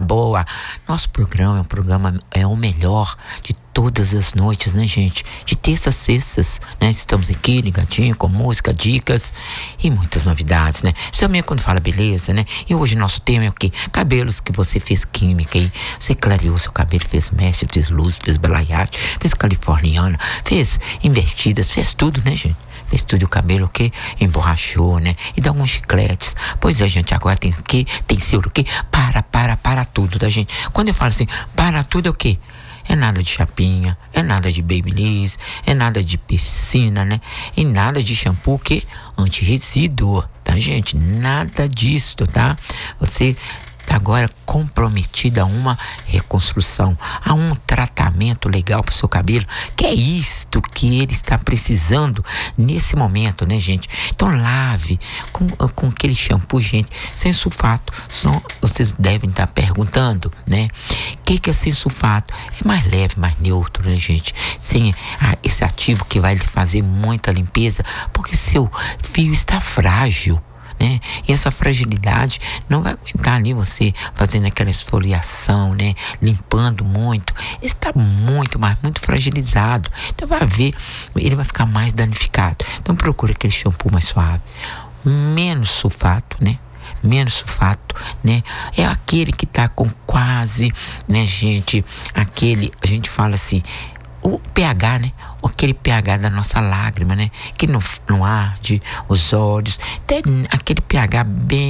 boa. Nosso programa é o melhor de todas as noites, né, gente? De terças a sextas, né? Estamos aqui ligadinho com música, dicas e muitas novidades, né? Principalmente quando fala beleza, né? E hoje nosso tema é o quê? Cabelos que você fez química aí. Você clareou seu cabelo, fez mecha, fez luz, fez balayage, fez californiana, fez invertidas, fez tudo, né, gente? Fez tudo, o cabelo o quê? Emborrachou, né? E dá uns chicletes. Pois é, gente, agora tem o quê? Tem ser o quê? Para tudo, tá, gente? Quando eu falo assim, para tudo é o quê? É nada de chapinha, é nada de babyliss, é nada de piscina, né? E nada de shampoo que anti-resíduo, tá, gente? Nada disso, tá? Você tá agora comprometida a uma reconstrução, a um tratamento legal pro seu cabelo, que é isto que ele está precisando nesse momento, né, gente? Então lave com aquele shampoo, gente, sem sulfato. Vocês devem estar perguntando, né? O que é sem sulfato? É mais leve, mais neutro, né, gente? Sem esse ativo que vai lhe fazer muita limpeza, porque seu fio está frágil, né? E essa fragilidade não vai aguentar ali você fazendo aquela esfoliação, né? Limpando muito. Está muito fragilizado. Então vai ver, ele vai ficar mais danificado. Então procura aquele shampoo mais suave, menos sulfato, né? Menos sulfato, né? É aquele que tá com quase, né, gente? A gente fala assim, o pH, né? Aquele pH da nossa lágrima, né? Que não arde os olhos. Tem aquele pH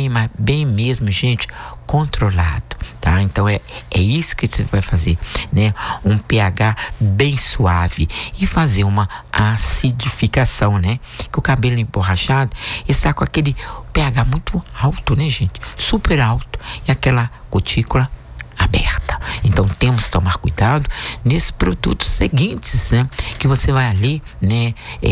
bem mesmo, gente, controlado, tá? Então é isso que você vai fazer, né? Um pH bem suave e fazer uma acidificação, né? Que o cabelo emborrachado está com aquele pH muito alto, né, gente? Super alto. E aquela cutícula aberta. Então temos que tomar cuidado nesses produtos seguintes, né? Que você vai ali, né?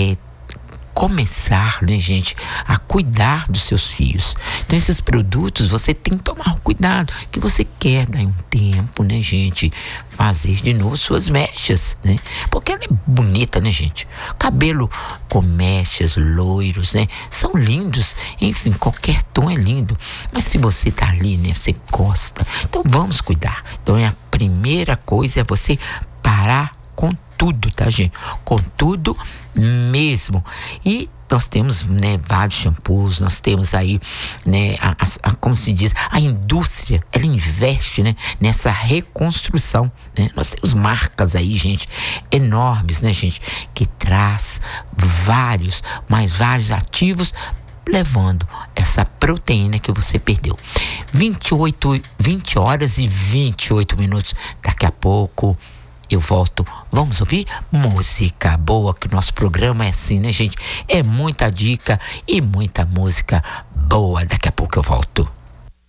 Começar, né, gente, a cuidar dos seus fios. Então esses produtos você tem que tomar cuidado, que você quer dar um tempo, né, gente, fazer de novo suas mechas, né? Porque ela é bonita, né, gente? Cabelo com mechas, loiros, né? São lindos, enfim, qualquer tom é lindo. Mas se você tá ali, né, você gosta, então vamos cuidar. Então a primeira coisa é você parar com tudo, tá, gente? Com tudo mesmo. E nós temos, né, vários shampoos, nós temos aí, né, como se diz, a indústria, ela investe, né, nessa reconstrução, né? Nós temos marcas aí, gente, enormes, né, gente, que traz vários ativos, levando essa proteína que você perdeu. 20 horas e 28 minutos. Daqui a pouco eu volto. Vamos ouvir música boa, que nosso programa é assim, né, gente? É muita dica e muita música boa. Daqui a pouco eu volto.